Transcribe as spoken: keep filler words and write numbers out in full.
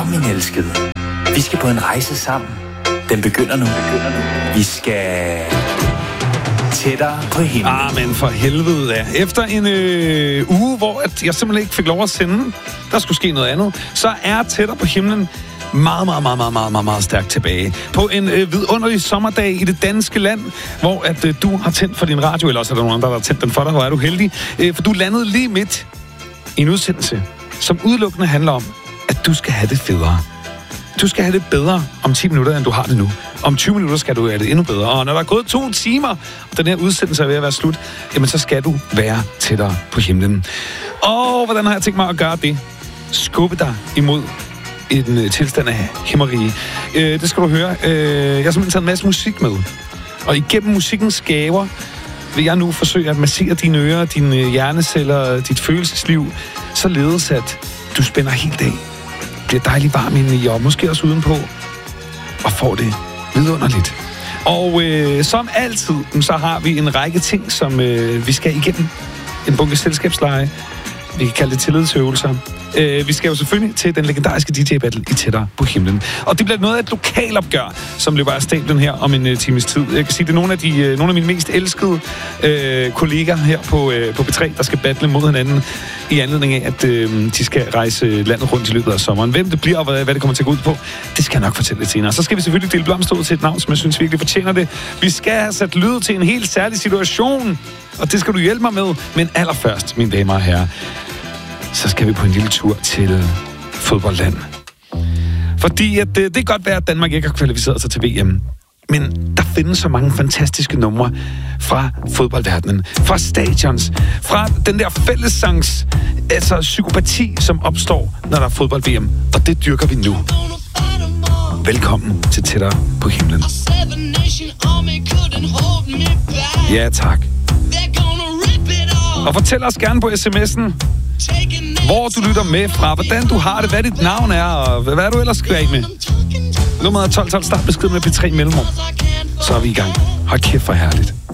Kom, min elskede. Vi skal på en rejse sammen. Den begynder nu. Vi skal tættere på himlen. Ah, men for helvede da. Efter en øh, uge, hvor at jeg simpelthen ikke fik lov at sende, der skulle ske noget andet, så er Tættere på himlen meget, meget, meget, meget, meget, meget, meget stærkt tilbage. På en øh, vidunderlig sommerdag i det danske land, hvor at øh, du har tændt for din radio, eller også er der nogen andre, der har tændt den for dig, hvor er du heldig. Øh, for du landede lige midt i en udsendelse, som udelukkende handler om, at du skal have det federe. Du skal have det bedre om ti minutter, end du har det nu. Om tyve minutter skal du have det endnu bedre. Og når der er gået to timer, og den her udsendelse er ved at være slut, jamen så skal du være tættere på himlen. Og hvordan har jeg tænkt mig at gøre det? Skubbe dig imod en uh, tilstand af himmerige. Uh, det skal du høre. Uh, jeg har simpelthen taget en masse musik med. Og igennem musikkens gaver vil jeg nu forsøge at massere dine ører, dine hjerneceller, dit følelsesliv, således at du spænder helt af. Bliver dejligt varm inde i, og måske også udenpå, og får det vidunderligt. Og øh, som altid, så har vi en række ting, som øh, vi skal igennem. En bunke selskabsleje. Vi kan kalde det tillidsøvelser. Øh, vi skal jo selvfølgelig til den legendariske D J-battle i Tættere på himlen. Og det bliver noget af et lokalopgør, som løber af stablen her om en uh, times tid. Jeg kan sige, det er nogle af, de, uh, nogle af mine mest elskede uh, kolleger her på, uh, på B tre, der skal battle mod hinanden i anledning af, at uh, de skal rejse landet rundt i løbet af sommeren. Hvem det bliver, og hvad, hvad det kommer til at gå ud på, det skal jeg nok fortælle lidt senere. Så skal vi selvfølgelig dele blomster ud til et navn, som jeg synes virkelig fortjener det. Vi skal have sat lyd til en helt særlig situation, og det skal du hjælpe mig med. Men allerførst, mine damer og herrer, så skal vi på en lille tur til fodboldland. Fordi at, det, det kan godt være, at Danmark ikke har kvalificeret sig til V M. Men der findes så mange fantastiske numre fra fodboldverdenen, fra stadions, fra den der fællessangs, altså psykopati, som opstår, når der er fodbold-V M. Og det dyrker vi nu. Velkommen til Tættere på himlen. Ja, tak. Og fortæl os gerne på sms'en, hvor du lytter med fra, hvordan du har det, hvad dit navn er, og hvad du ellers skal af med. Nummeret er tolv tolv, start besked med P tre mellemrum. Så er vi i gang. Hold kæft for herligt.